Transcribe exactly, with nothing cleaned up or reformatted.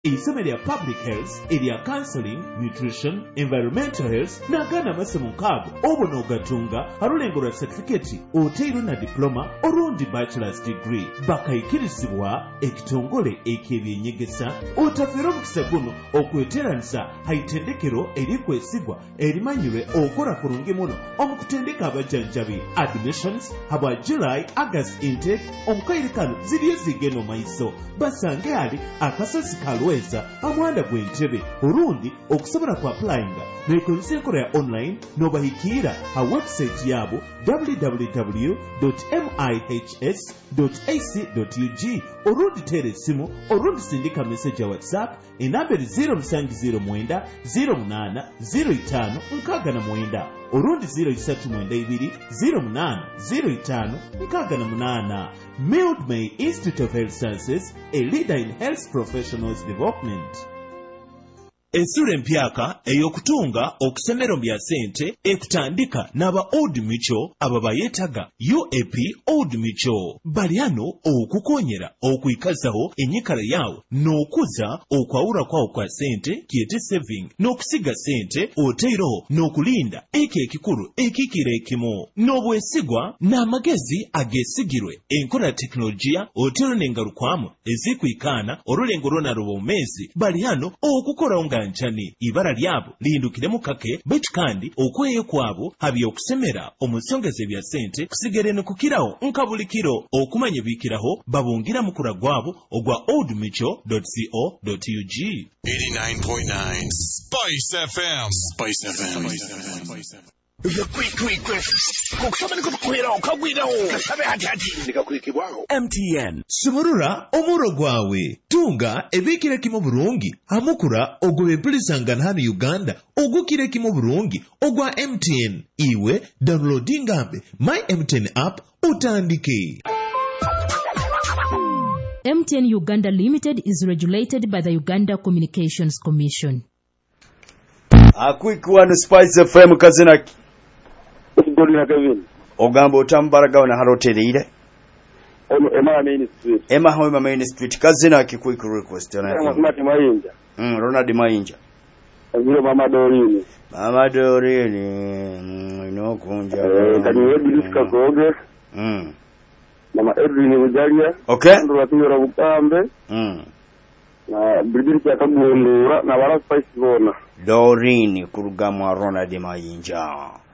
Isomero lya Public Health, erya Counseling, Nutrition, Environmental Health, n'agaana amasomo nkaago obona ogatunga alulengo lwa certificate oteero na diploma olundi bachelor's degree bakayikirizibwa ekitongole eky'ebyenyegesa otafera omukisa guno okweteranisa haitendekero erikwesigwa erimanyirwe okola kurungi muno omukutendeka abajjanjabi admissions habwa July August intake omukairikano ziriyo zigeno maiso basange ali akasozi kalwe amwanda gw'entebe olundi okusobola ku applyinga nekozesa enkola ya online n'obahikiira ha website yaabo w w w dot mihs dot a c dot u g olundi teera essimu olundi sindika message ya whatsapp enamberi zero seven zero nine zero munana zero five nkaaga na mwenda olundi zero three nine two zero munana zero five nkaaga na munana. Mildmay Institute of Health Sciences, a leader in health professionals development. Ensura empyaka ey'okutunga okusemera bya ssente ekutandika n'aba Old Mutual aba bayetaga U A P Old Mutual bali ano okukonyera okuyikazaho enyikala yawo n'okuza okwawula kwawo kwa ssente kiyete saving n'okusiga ssente oteeroho n'okulinda eko ekikulu ekikira ekimu n'obwesigwa n'amagezi ageesigirwe enkola ya tekinologiya oteero n'engalukwamu ezikwikaana olulengo lwonalwo omezi bali ano okukola nga njani ibara lyabo lindukiremu kake betu kandi okweyo kwabo habi okusemera omusongeze bya sente kusigere ne kukiraho nkabulikiro okumanya bikiraho babungira mukura gwabo ogwa old mutual dot co dot u g. eighty-nine point nine Spice F M. Spice F M. Spice F M. M T N Sumurura omuro gwawe tunga ebikire kimo burungi amukura ogwe bulisangana hano Uganda ogukire kimo burungi ogwa M T N iwe downloading ambe my M T N app utandike. M T N Uganda Limited is regulated by the Uganda Communications Commission. A quick one Spice F M kazina Dolina Kevin. Ogambo otambaraga na haroterire. Emma Main Street. Emma Hoima Main Street. Kazina ki quick request. Emma Mayinja. Mm, Ronald Mayinja. Ngiro Mama Dorini. Mama Dorini. Mm, no kunja. Eh, kani webi disika koge. Mm. Mama Edwin Bujalia. Okay. Ndo watiyora Bukambe. Mm. Na Bridget ya Kabundura na wala Spice Bona. Dorini kurugamwa Ronald Mayinja.